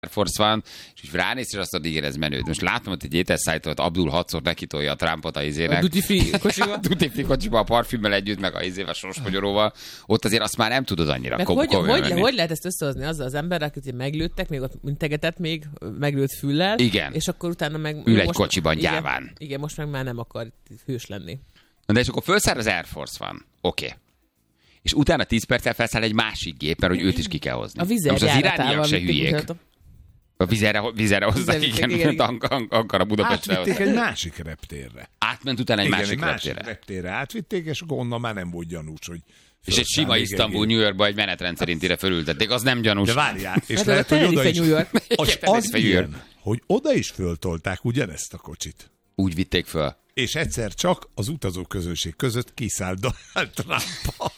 Force van, és úgy ránéz, és azt mondod, igen, ez menő. Most látom, hogy egy ételszállítót Abdul 6-szor nekitolja a Trumpot a izének. A Duty Free kocsiba. A Duty Free kocsiba, a parfümmel együtt, meg a izével, sorsmagyaróval. Ott azért azt már nem tudod annyira. Meg hogy lehet ezt összehozni azzal az emberrel, akit meglőttek, még ott integetett még, meglőtt füllel. Igen. És akkor utána meg... Ül egy kocsiban gyáván. Igen, most meg már nem akar hős lenni. Na de és akkor felszáll az Air Force van. Oké. És utána 10 perccel felszáll egy másik gép, mert hogy őt is ki kell hozni. A Vizer most az irániak se hülyék. A Vizerre hozzák, igen. Ankara Budapestre hozzák. Átvitték egy másik reptérre. Átment utána egy másik reptérre átvitték, és akkor onnan már nem volt gyanús, hogy... És egy sima Isztambul, New Yorkba egy menetrend szerintire fölültették, az nem gyanús. De várjál, és lehet, hogy oda is... Az ilyen, hogy oda is föltolták ugyanezt a kocsit. Úgy vitték föl. És egyszer csak az utazóközönség között kiszállt Donald Trump.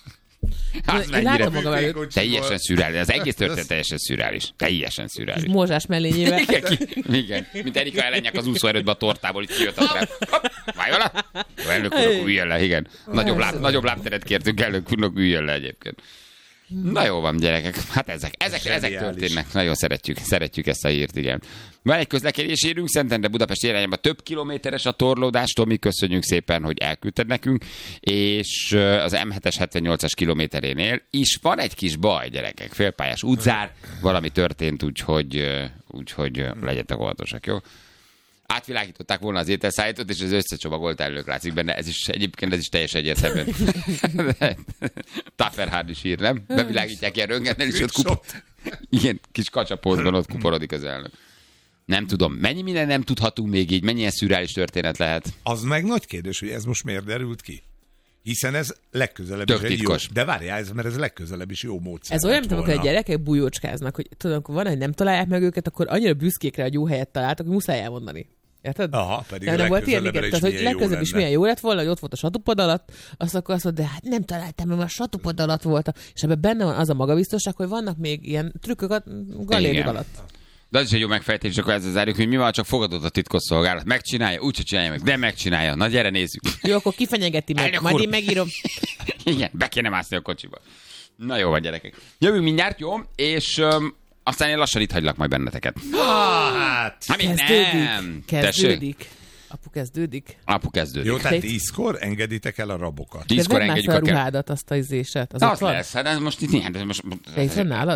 Teljesen szürreális. Az egész történet teljesen szürreális. Teljesen szürreális. Mózsás mellényével. Igen. Mint Erika Ellenyak az úszóerődbe a tortából, itt kijött a Trump. Válj vele? Elnök úrnak üljön le, igen. Nagyobb lábteret kértünk, elnök úrnak üljön le egyébként. Na jó van, gyerekek. Hát ezek történnek. Nagyon szeretjük ezt a hírt, igen. Van egy közlekedési hírünk, Szentendre Budapest irányában több kilométeres a torlódástól, mi köszönjük szépen, hogy elküldted nekünk, és az M7-es 78-as kilométerénél is van egy kis baj, gyerekek, félpályás útzár, valami történt, úgyhogy legyetek óvatosak, jó? Átvilágították volna az ételszállítót, és az összecsomagolt elők látszik benne. Ez is teljes egyértelműen. Tafferhard is ír, nem? Bevilágítják ilyen röntgennel, és ott igen, kis kacsapózban ott kuporodik az elnök. Nem tudom, mennyi minden nem tudhatunk még így, mennyi ilyen szürreális történet lehet. Az meg nagy kérdés, hogy ez most miért derült ki? Hiszen ez legközelebb is egy jó... De várjál, mert ez legközelebb is jó módszer. Ez olyan, mint amikor a gyerekek bujócskáznak, hogy tudom, akkor van, hogy nem találják meg őket, akkor annyira büszkékre, hogy jó helyet találtak, hogy muszáj elmondani. Érted? Aha, pedig nem volt ilyen, tehát, hogy legközelebb is milyen jó lett volna, hogy ott volt a satupad alatt, akkor azt mondta, de hát nem találtam, mert a satupad alatt volt. És ebben benne van az a magabiztosság, hogy vannak még ilyen trükkök a galérik alatt. De az is egy jó megfejtés, akkor ezzel zárjuk, hogy mi van, csak fogadott a titkosszolgálat. Megcsinálja, úgyse csinálja meg, de megcsinálja. Na gyere, nézzük. Jó, akkor kifenyegeti meg, majd én megírom. Igen, be kéne mászni a kocsiba. Na jó van, gyerekek. Jövünk mindjárt, jó? És aztán én lassan itt hagylak majd benneteket. Hát kezdődik. Apu kezdődik. Jó, tehát 10-kor engeditek el a rabokat. 10-kor engedjük a ruhádat, azt a izéset. Az lesz, hát most itt néhány. Te itt van nálad?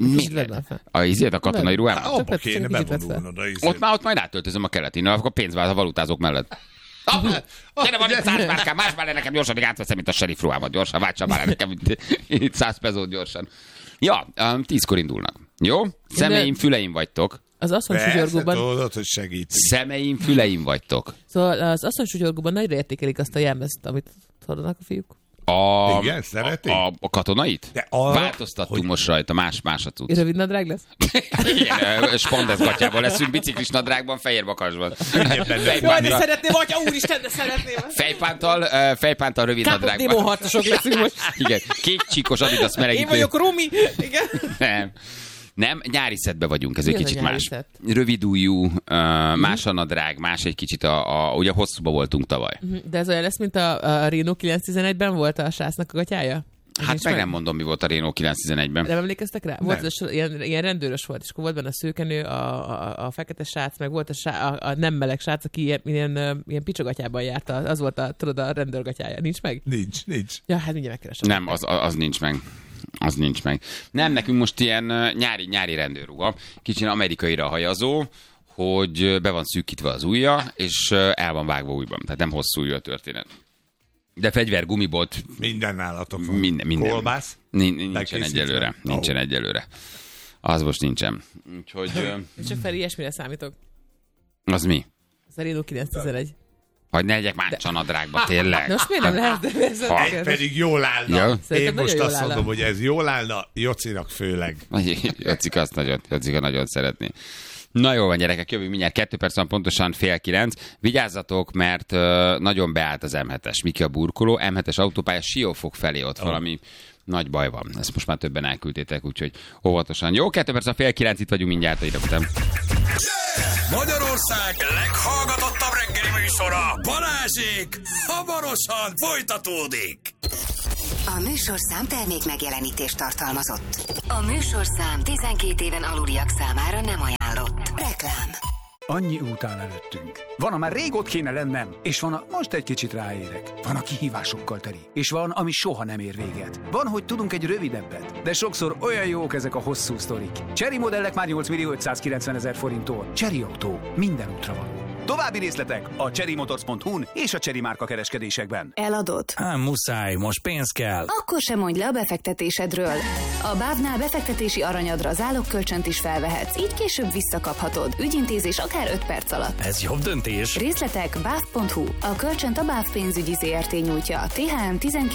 A katonai ruhában? Abba kéne bevonulnod. Ott majd átöltözöm a keletin, akkor pénzvált a valutázók mellett. Gyere, van itt 100 márkám, más már nekem gyorsan, még átveszem, mint a sheriff ruhámat. Gyorsan, váltsam már nekem itt 100 pezót gyorsan. Ja, 10-kor indulnak. Jó? Szemeim, füleim vagytok. Az asszonysugyorgóban... Tudod, hogy segít. Szemeim, füleim vagytok. Szóval az asszonysugyorgóban nagyra értékelik azt a jelmezt, amit hordanak a fiúk. Igen, szeretik? A katonait? Változtattunk most rajta, más a cucc. Rövid nadrág lesz? Igen, spandesz gatyában leszünk, biciklis nadrágban, fehér bakasban. Jaj, de szeretném, atya úristen, de szeretném. Fejpántal rövid nadrágban. Kápos démonharcosok leszünk most. Igen, kék csíkos Adidas melegítő. Én vagyok Rumi. Igen. Nem, nyári szedbe vagyunk, ez egy kicsit más. Rövidújú, más a nadrág, más egy kicsit, ugye hosszúba voltunk tavaly. De ez olyan lesz, mint a Renault 911-ben volt a srácnak a gatyája? Hát meg nem mondom, mi volt a Renault 911-ben. Nem emlékeztek rá? Volt az, ilyen rendőrös volt, és akkor volt benne a szőkenő, a fekete srác, meg volt a nem meleg srác, aki ilyen picsogatyában járt, az volt a rendőrgatyája. Nincs meg? Nincs. Ja, hát mindjárt megkeresem. Nem, az nincs meg. Az nincs meg. Nem, nekünk most ilyen nyári rendőrruha, kicsit amerikaira hajazó, hogy be van szűkítve az ujja, és el van vágva újban. Tehát nem hosszú ujjú a történet. De fegyver, gumibolt. Minden nálatok van. Minden. Kolbász? Nincsen egyelőre. Az most nincsen. Úgyhogy... Csak fel ilyesmire számítok. Az mi? Az a Renault 911. Hogy ne legyek már csanadrágba, tényleg. Most miért nem lehet? Pedig jól állna. Ja. Én most azt mondom, hogy ez jól állna, Jocinak főleg. Jocika nagyon szeretné. Na jó van, gyerekek, jövünk mindjárt 2 perc van, pontosan 8:30. Vigyázzatok, mert nagyon beállt az M7-es. Miki a burkoló, M7-es autópálya Siófok felé ott valami nagy baj van. Ezt most már többen elküldtétek, úgyhogy óvatosan. Jó, 2 perc van, 8:30, itt vagyunk mindjárt, ide utána. Magyarország leghallgatottabb reggeli műsora, Balázsék, hamarosan folytatódik. A műsorszám termék megjelenítést tartalmazott. A műsorszám 12 éven aluliak számára nem ajánlott. Reklám. Annyi út áll előttünk. Van, a már rég ott kéne lennem, és van, a most egy kicsit ráérek. Van, a kihívásokkal teli, és van, ami soha nem ér véget. Van, hogy tudunk egy rövidebbet, de sokszor olyan jók ezek a hosszú sztorik. Chery modellek már 8.590.000 forinttól. Chery Autó. Minden útra való. További részletek a cherrymotors.hu-n és a Chery márka kereskedésekben. Eladod? Muszáj, most pénz kell. Akkor sem mondj le a befektetésedről. A BÁV-nál befektetési aranyadra zálogkölcsönt is felvehetsz, így később visszakaphatod. Ügyintézés akár 5 perc alatt. Ez jobb döntés. Részletek BÁV.hu. A kölcsönt a BÁV pénzügyi ZRT nyújtja. THM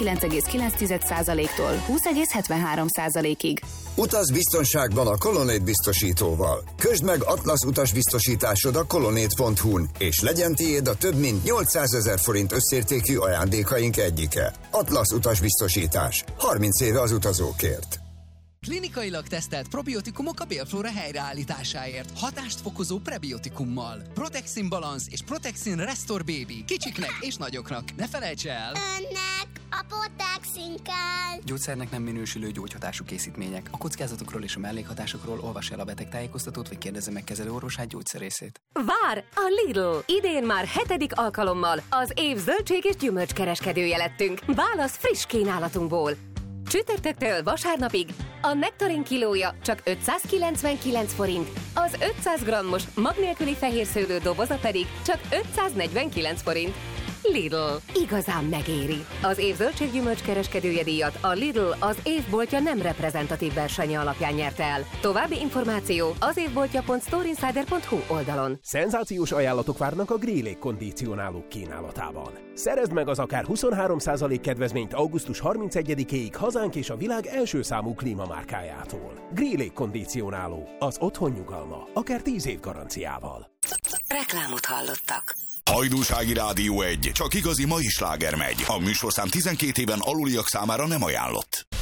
19,9%-tól 20,73%-ig. Utaz biztonságban a Colonnade biztosítóval. Közd meg Atlasz utasbiztosításod a colonnade.hu-n, és legyen tiéd a több mint 800 000 forint összértékű ajándékaink egyike. Atlasz utasbiztosítás. 30 éve az utazókért. Klinikailag tesztelt probiotikumok a bélflóra helyreállításáért. Hatást fokozó prebiotikummal. Protexin Balance és Protexin Restore Baby. Kicsiknek és nagyoknak. Ne felejts el! Önnek a Protexin kell! Gyógyszernek nem minősülő gyógyhatású készítmények. A kockázatokról és a mellékhatásokról olvas el a betegtájékoztatót, vagy kérdezze meg kezelőorvosát, gyógyszerészét. Vár a Lidl! Idén már 7. alkalommal az év zöldség és gyümölcskereskedője lettünk. Válasz friss kínálatunkból. Csütörtöktől vasárnapig a nektarin kilója csak 599 forint, az 500 grammos mag nélküli fehérszőlő doboza pedig csak 549 forint. Lidl. Igazán megéri. Az év zöldséggyümölcs kereskedője díjat a Lidl az évboltja nem reprezentatív versenye alapján nyerte el. További információ az évboltja.storeinsider.hu oldalon. Szenzációs ajánlatok várnak a Grillé kondicionálók kínálatában. Szerezd meg az akár 23% kedvezményt augusztus 31-ig hazánk és a világ első számú klímamárkájától. Grillé kondicionáló. Az otthon nyugalma. Akár 10 év garanciával. Reklámot hallottak. Hajdúsági Rádió 1. Csak igazi mai sláger megy. A műsorszám 12 éven aluliak számára nem ajánlott.